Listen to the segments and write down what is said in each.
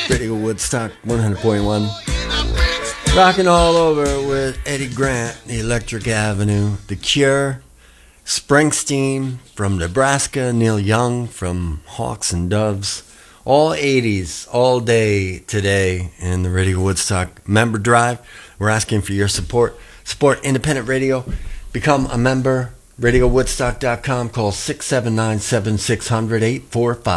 Radio Woodstock 100.1. Rocking all over with Eddie Grant, The Electric Avenue, The Cure, Springsteen from Nebraska, Neil Young from Hawks and Doves. All 80s, all day today in the Radio Woodstock member drive. We're asking for your support. Support independent radio. Become a member. RadioWoodstock.com. Call 679-7600,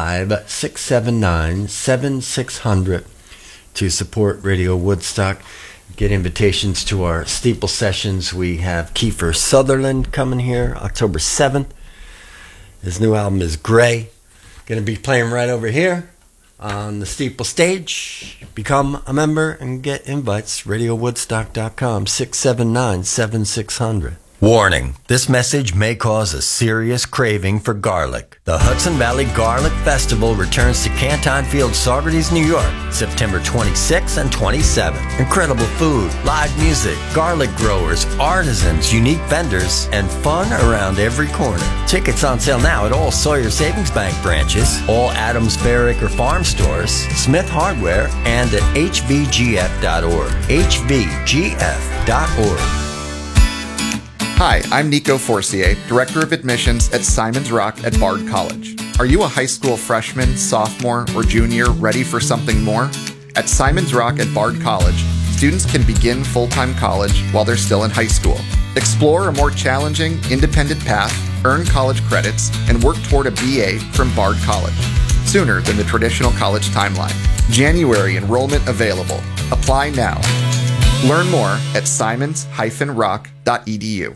845-679-7600 to support Radio Woodstock. Get invitations to our steeple sessions. We have Kiefer Sutherland coming here October 7th. His new album is Gray. Going to be playing right over here on the steeple stage. Become a member and get invites. RadioWoodstock.com, 679-7600. Warning, this message may cause a serious craving for garlic. The Hudson Valley Garlic Festival returns to Canton Field, Saugerties, New York, September 26th and 27th. Incredible food, live music, garlic growers, artisans, unique vendors, and fun around every corner. Tickets on sale now at all Sawyer Savings Bank branches, all Adams Fair Acre Farm stores, Smith Hardware, and at hvgf.org. hvgf.org. Hi, I'm Nico Forcier, Director of Admissions at Simon's Rock at Bard College. Are you a high school freshman, sophomore, or junior ready for something more? At Simon's Rock at Bard College, students can begin full-time college while they're still in high school. Explore a more challenging, independent path, earn college credits, and work toward a BA from Bard College, sooner than the traditional college timeline. January enrollment available. Apply now. Learn more at simons-rock.edu.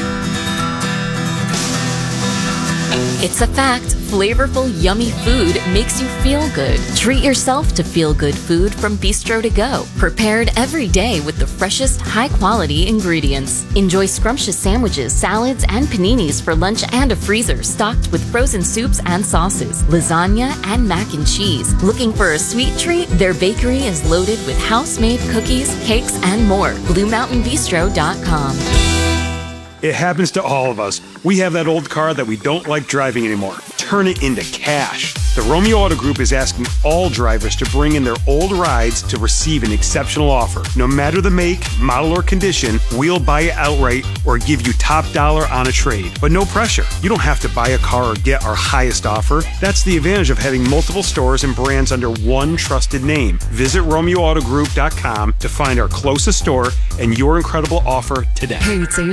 It's a fact. Flavorful, yummy food makes you feel good. Treat yourself to feel-good food from Bistro to Go. Prepared every day with the freshest, high-quality ingredients. Enjoy scrumptious sandwiches, salads, and paninis for lunch and a freezer stocked with frozen soups and sauces, lasagna, and mac and cheese. Looking for a sweet treat? Their bakery is loaded with house-made cookies, cakes, and more. BlueMountainBistro.com. It happens to all of us. We have that old car that we don't like driving anymore. Turn it into cash. The Romeo Auto Group is asking all drivers to bring in their old rides to receive an exceptional offer. No matter the make, model, or condition, we'll buy it outright or give you top dollar on a trade. But no pressure. You don't have to buy a car or get our highest offer. That's the advantage of having multiple stores and brands under one trusted name. Visit RomeoAutoGroup.com to find our closest store and your incredible offer today. Hey, it's